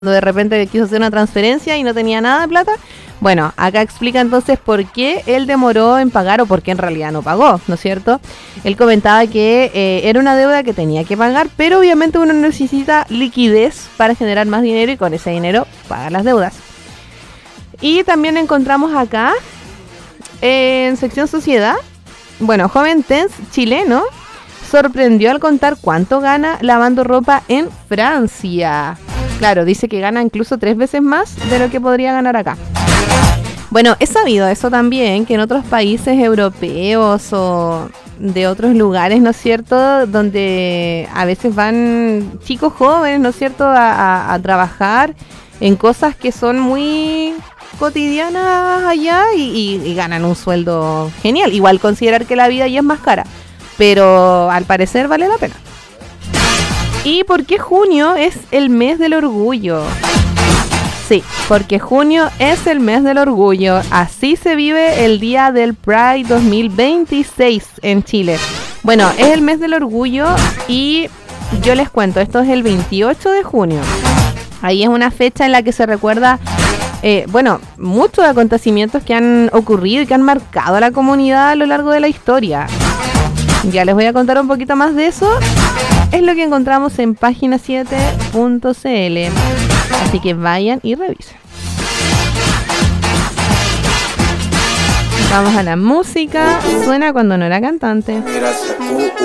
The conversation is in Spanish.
de repente quiso hacer una transferencia y no tenía nada de plata. Bueno, acá explica entonces por qué él demoró en pagar o por qué en realidad no pagó, ¿no es cierto? Él comentaba que era una deuda que tenía que pagar, pero obviamente uno necesita liquidez para generar más dinero y con ese dinero pagar las deudas. Y también encontramos acá, en sección sociedad, bueno, joven TENS chileno sorprendió al contar cuánto gana lavando ropa en Francia. Claro, dice que gana incluso 3 veces más de lo que podría ganar acá. Bueno, he sabido eso también, que en otros países europeos o de otros lugares, ¿no es cierto?, donde a veces van chicos jóvenes, ¿no es cierto?, a trabajar en cosas que son muy cotidianas allá y ganan un sueldo genial. Igual considerar que la vida ya es más cara, pero al parecer vale la pena. ¿Y por qué junio es el mes del orgullo? Sí, porque junio es el mes del orgullo. Así se vive el día del Pride 2026 en Chile. Bueno, es el mes del orgullo y yo les cuento, esto es el 28 de junio. Ahí es una fecha en la que se recuerda, muchos acontecimientos que han ocurrido y que han marcado a la comunidad a lo largo de la historia. Ya les voy a contar un poquito más de eso. Es lo que encontramos en página7.cl. Así que vayan y revisen. Vamos a la música. Suena cuando no era cantante.